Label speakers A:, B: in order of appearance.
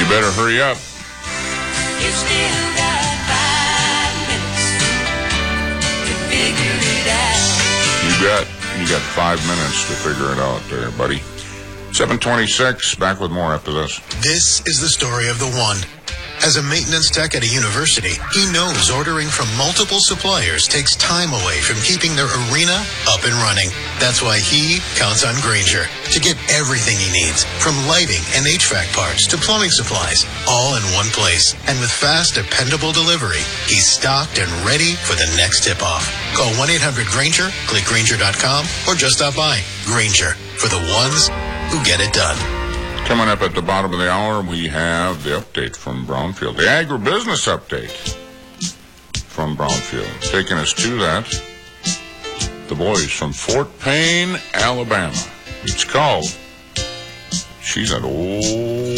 A: better hurry up.
B: You still got 5 minutes to figure it out.
A: You bet. You got 5 minutes to figure it out there, buddy. 7:26. Back with more after this.
C: This is the story of the one. As a maintenance tech at a university, he knows ordering from multiple suppliers takes time away from keeping their arena up and running. That's why he counts on Grainger to get everything he needs, from lighting and HVAC parts to plumbing supplies, all in one place. And with fast, dependable delivery, he's stocked and ready for the next tip-off. Call 1-800-GRAINGER, click Grainger.com, or just stop by. Grainger, for the ones who get it done.
A: Coming up at the bottom of the hour, we have the update from Brownfield, the agribusiness update from Brownfield. Taking us to that, the boys from Fort Payne, Alabama. It's called She's an Old